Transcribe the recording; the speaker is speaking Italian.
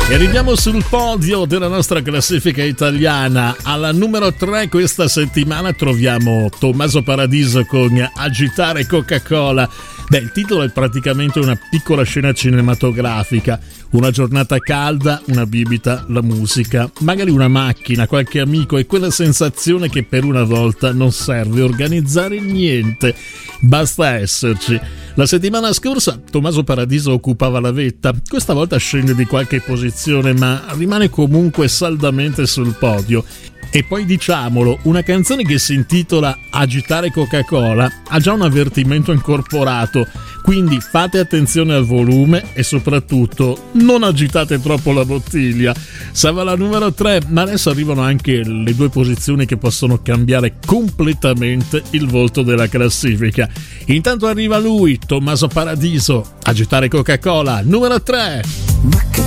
E arriviamo sul podio della nostra classifica italiana. Alla numero 3 questa settimana troviamo Tommaso Paradiso con Agitare Coca-Cola. Beh, il titolo è praticamente una piccola scena cinematografica. Una giornata calda, una bibita, la musica, magari una macchina, qualche amico e quella sensazione che per una volta non serve organizzare niente, basta esserci. La settimana scorsa Tommaso Paradiso occupava la vetta, questa volta scende di qualche posizione ma rimane comunque saldamente sul podio. E poi diciamolo, una canzone che si intitola Agitare Coca-Cola ha già un avvertimento incorporato, quindi fate attenzione al volume e soprattutto non agitate troppo la bottiglia. Stava alla numero 3, ma adesso arrivano anche le due posizioni che possono cambiare completamente il volto della classifica. Intanto arriva lui, Tommaso Paradiso, Agitare Coca-Cola, numero 3. Ma che